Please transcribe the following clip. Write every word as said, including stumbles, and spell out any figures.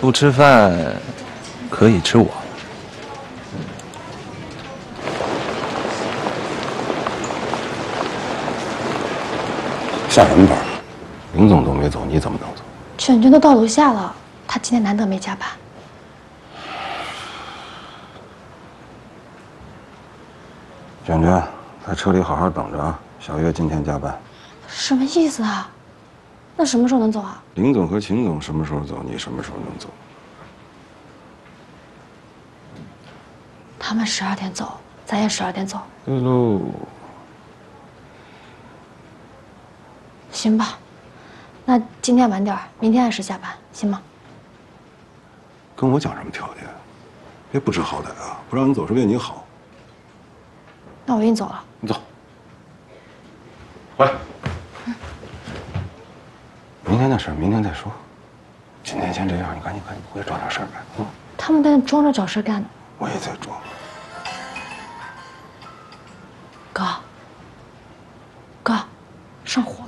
不吃饭可以吃我。 下什么班？林总都没走，你怎么能走？ 卷卷都到楼下了，他今天难得没加班。 卷卷，在车里好好等着啊！小月今天加班。 什么意思啊？那什么时候能走啊？ 林总和秦总什么时候走，你什么时候能走？ 他们十二点走，咱也十二点走。 对喽。 行吧，那今天晚点，明天按时下班，行吗？ 跟我讲什么条件？别不知好歹啊！不让你走是为你好。 那我跟你走了。 你走。回来。嗯。明天的事明天再说。今天先这样，你赶紧赶紧回去找点事儿干。嗯。 他们在那装着找事干呢。 我也在装。 哥。哥，上火。